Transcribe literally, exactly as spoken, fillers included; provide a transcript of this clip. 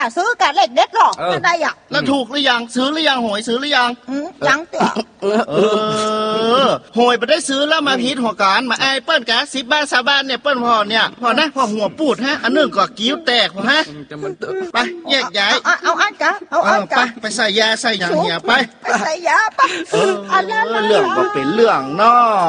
ซื้อกันเลขเด็ดหรอกไม่ได้อ่ะแล้วถูกหรือยังซื้อหรือยังหวยซื้อหรือยังยังเตี้ยเออหวยไปได้ซื้อแล้วมาพิษหัวการมาไอ้เปิ้ลกะสิบบ้านสาบ้านเนี่ยเปิ้ลพอเนี่ยพอนะพอหัวปูดฮะอันนึงก็กิ้วแตกพอฮะไปแยกย้ายเอาอันกะเอาอันกะไปไปใส่ยาใส่ยาเหี่ยไปไปใส่ยาไปเออเรื่องก็เป็นเรื่องเนาะ